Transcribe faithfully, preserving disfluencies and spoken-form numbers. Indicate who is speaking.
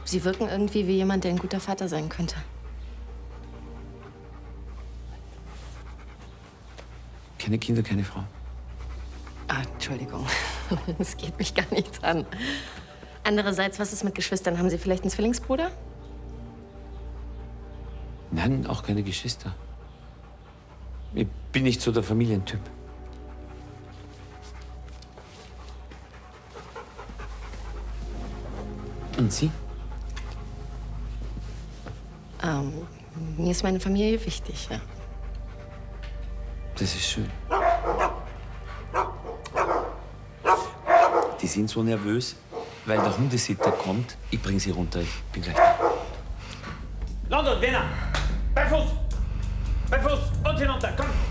Speaker 1: Sie wirken irgendwie wie jemand, der ein guter Vater sein könnte.
Speaker 2: Keine Kinder, keine Frau.
Speaker 1: Ah, Entschuldigung. Es geht mich gar nichts an. Andererseits, was ist mit Geschwistern? Haben Sie vielleicht einen Zwillingsbruder?
Speaker 2: Nein, auch keine Geschwister. Ich bin nicht so der Familientyp. Und Sie?
Speaker 1: Ähm, mir ist meine Familie wichtig, ja.
Speaker 2: Das ist schön. Die sind so nervös, weil der Hundesitter kommt. Ich bring sie runter, ich bin gleich da.
Speaker 3: London, Vienna! Bei Fuß! Bei Fuß! Und hinunter, komm!